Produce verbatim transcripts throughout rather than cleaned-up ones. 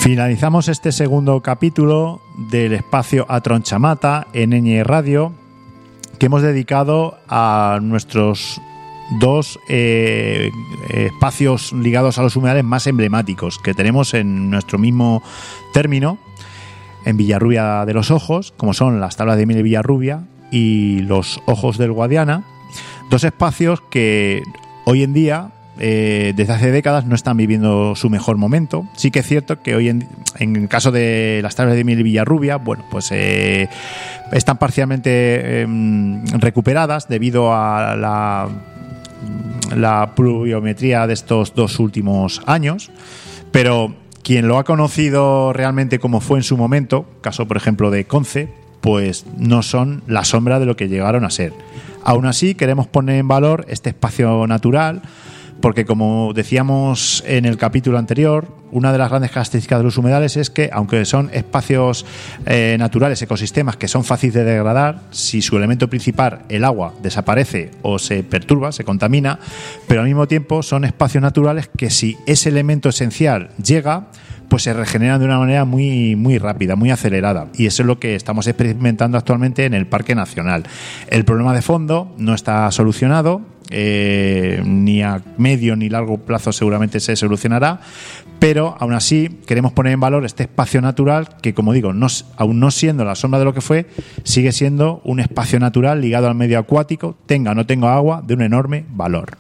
Finalizamos este segundo capítulo del espacio Atronchamata en Eñe Radio, que hemos dedicado a nuestros dos eh, espacios ligados a los humedales más emblemáticos que tenemos en nuestro mismo término, en Villarrubia de los Ojos, como son las Tablas de Miel de Villarrubia y los Ojos del Guadiana, dos espacios que hoy en día, Eh, desde hace décadas, no están viviendo su mejor momento. Sí que es cierto que hoy en, en el caso de las Tablas de Miel y Villarrubia, bueno, pues eh, están parcialmente eh, recuperadas debido a la, la pluviometría de estos dos últimos años, pero quien lo ha conocido realmente como fue en su momento, caso por ejemplo de Conce, pues no son la sombra de lo que llegaron a ser. Aún así, queremos poner en valor este espacio natural, porque como decíamos en el capítulo anterior, una de las grandes características de los humedales es que, aunque son espacios eh, naturales, ecosistemas que son fáciles de degradar, si su elemento principal, el agua, desaparece o se perturba, se contamina, pero al mismo tiempo son espacios naturales que, si ese elemento esencial llega, pues se regeneran de una manera muy, muy rápida, muy acelerada. Y eso es lo que estamos experimentando actualmente en el Parque Nacional. El problema de fondo no está solucionado, eh, ni a medio ni largo plazo seguramente se solucionará, pero aún así queremos poner en valor este espacio natural que, como digo, no, aún no siendo la sombra de lo que fue, sigue siendo un espacio natural ligado al medio acuático, tenga o no tenga agua, de un enorme valor.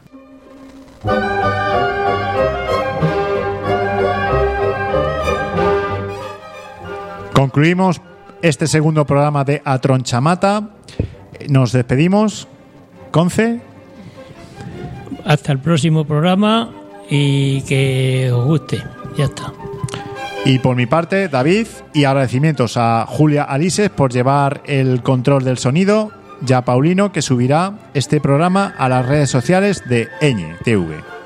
Concluimos este segundo programa de Atronchamata. Nos despedimos. Conce. Hasta el próximo programa y que os guste. Ya está. Y por mi parte, David, y agradecimientos a Julia Alises por llevar el control del sonido, y a Paulino, que subirá este programa a las redes sociales de Eñe T V.